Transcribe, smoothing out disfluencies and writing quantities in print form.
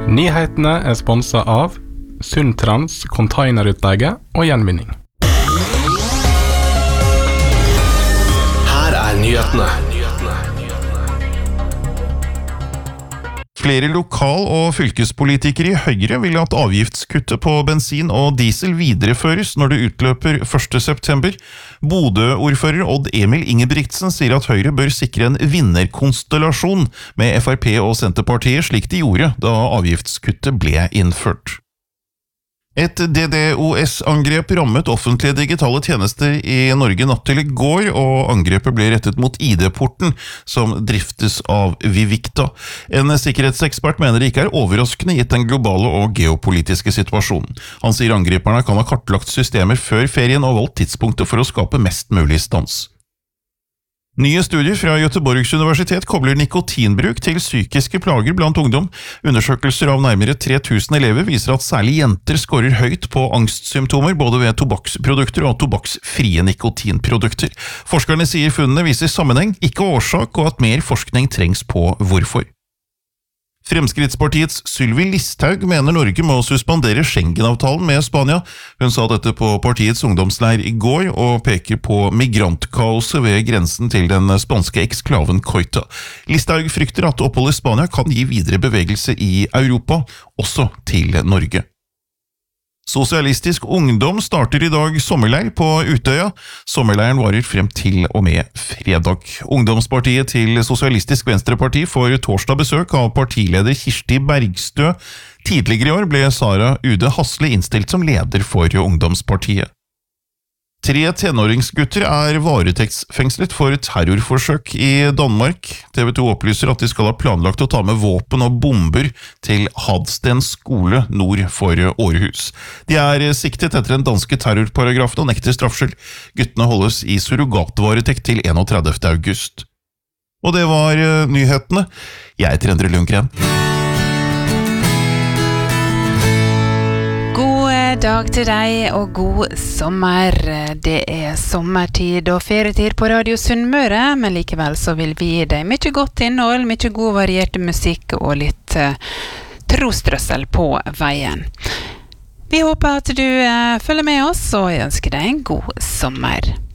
Nyhetene sponset av Sundtrans containerutleie og gjenvinning. Her nyhetene. Flere lokal- og fylkespolitikere i Høyre vil at avgiftskuttet på bensin og diesel videreføres når det utløper 1. september. Bodø-ordfører Odd Emil Ingebrigtsen sier at Høyre bør sikre en vinnerkonstellasjon med FrP og Senterpartiet, slik de gjorde da avgiftskuttet ble innført. Et DDoS-angrep rammet offentlige digitale tjenester i Norge natt til i går, og angrepet ble rettet mot ID-porten, som driftes av Vivicta. En sikkerhetsekspert mener det ikke er overraskende gitt den globale og geopolitiske situasjonen. Han sier angriperne kan ha kartlagt systemer før ferien og valgt tidspunktet for å skape mest mulig stans. Nye studier fra Göteborgs universitet kobler nikotinbruk til psykiske plager blant ungdom. Undersøkelser av nærmere 3000 elever viser at særlig jenter skårer høyt på angstsymptomer både ved tobakksprodukter og tobakksfrie nikotinprodukter. Forskerne sier funnene viser sammenheng, ikke årsak, og at mer forskning trengs på hvorfor. Fremskrittspartiets Sylvi Listhaug mener Norge må suspendere Schengen-avtalen med Spania. Hun sa dette på partiets ungdomsleir i går, og peker på migrantkaoset ved grensen til den spanske eksklaven Ceuta. Listhaug frykter at opphold i Spania kan gi videre bevegelse i Europa, også til Norge. Sosialistisk Ungdom starter i dag sommerleir på Utøya. Sommerleiren varer frem til og med fredag. Ungdomspartiet til Sosialistisk Venstreparti får torsdag besøk av partileder Kirsti Bergstø. Tidligere i år ble Sara Ude Hasle innstilt som leder for Ungdomspartiet. 3 tenåringsgutter er varetektsfengslet for terrorforsøk i Danmark. TV 2 opplyser at de skal ha planlagt å ta med våpen og bomber til Hadsten skole nord for Århus. De er siktet etter den danske terrorparagrafen og nekter straffskyld. Guttene holdes i surrogatvaretekt til 31. august. Og det var nyhetene. Jeg heter Endre Lundgren. Dag til deg og god sommer. Det er sommertid og ferietid på Radio Sunnmøre, men likevel så vil vi gi deg mye godt innhold, mye god variert musikk og litt trostrøssel på veien. Vi håper at du følger med oss, og jeg ønsker deg en god sommer.